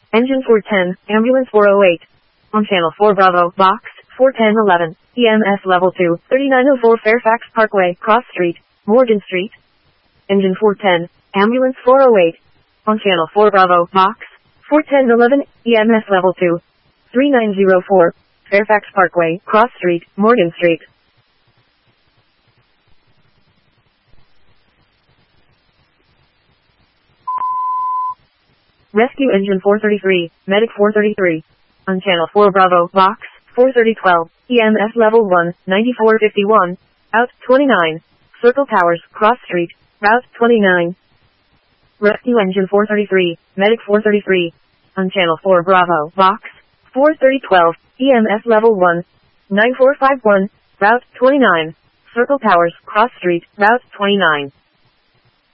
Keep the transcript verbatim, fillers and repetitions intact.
Engine four ten, Ambulance four oh eight. On Channel four Bravo, Box, four ten eleven, E M S Level two, thirty-nine oh four Fairfax Parkway, Cross Street, Morgan Street. Engine four ten, Ambulance four oh eight. On Channel four Bravo, Box, four ten eleven, E M S Level two, thirty-nine oh four, Fairfax Parkway, Cross Street, Morgan Street. Rescue Engine four thirty-three, Medic four thirty-three. On Channel four Bravo, Box, four thirty twelve, E M S Level one, ninety-four fifty-one, Out twenty-nine, Circle Towers, Cross Street, Route twenty-nine. Rescue Engine four thirty-three, Medic four thirty-three. On Channel four Bravo, Box, four thirty twelve, E M S Level one, nine four five one, Route twenty-nine, Circle Towers, Cross Street, Route twenty-nine.